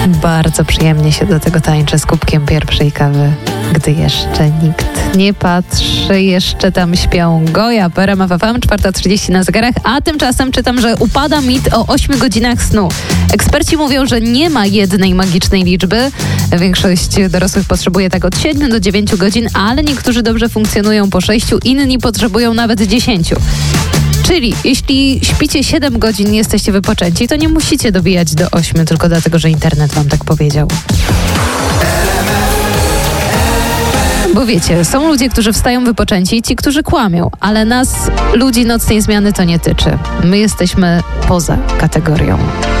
Bardzo przyjemnie się do tego tańczy z kubkiem pierwszej kawy, gdy jeszcze nikt nie patrzy, jeszcze tam śpią. Goja, RMF FM, 4:30 na zegarach, a tymczasem czytam, że upada mit o 8 godzinach snu. Eksperci mówią, że nie ma jednej magicznej liczby. Większość dorosłych potrzebuje tak od 7 do 9 godzin, ale niektórzy dobrze funkcjonują po 6, inni potrzebują nawet 10. Czyli jeśli śpicie 7 godzin i jesteście wypoczęci, to nie musicie dobijać do 8 tylko dlatego, że internet wam tak powiedział. Bo wiecie, są ludzie, którzy wstają wypoczęci i ci, którzy kłamią, ale nas, ludzi nocnej zmiany, to nie tyczy. My jesteśmy poza kategorią.